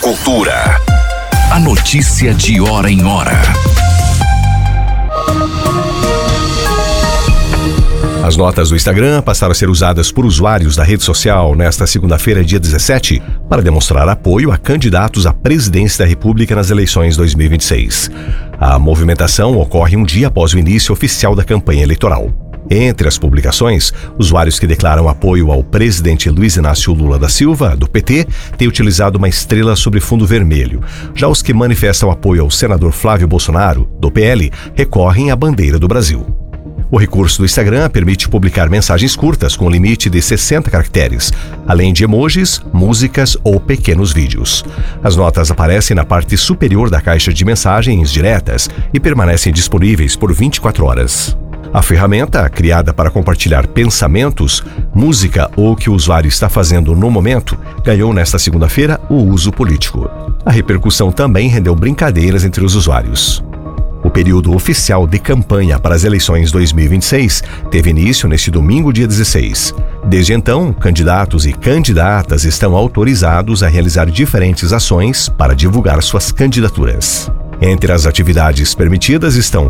cultura. A notícia de hora em hora. As notas do Instagram passaram a ser usadas por usuários da rede social nesta segunda-feira, dia 17, para demonstrar apoio a candidatos à presidência da República nas eleições 2026. A movimentação ocorre um dia após o início oficial da campanha eleitoral. Entre as publicações, usuários que declaram apoio ao presidente Luiz Inácio Lula da Silva, do PT, têm utilizado uma estrela sobre fundo vermelho. Já os que manifestam apoio ao senador Flávio Bolsonaro, do PL, recorrem à bandeira do Brasil. O recurso do Instagram permite publicar mensagens curtas com limite de 60 caracteres, além de emojis, músicas ou pequenos vídeos. As notas aparecem na parte superior da caixa de mensagens diretas e permanecem disponíveis por 24 horas. A ferramenta, criada para compartilhar pensamentos, música ou o que o usuário está fazendo no momento, ganhou nesta segunda-feira o uso político. A repercussão também rendeu brincadeiras entre os usuários. O período oficial de campanha para as eleições 2026 teve início neste domingo, dia 16. Desde então, candidatos e candidatas estão autorizados a realizar diferentes ações para divulgar suas candidaturas. Entre as atividades permitidas estão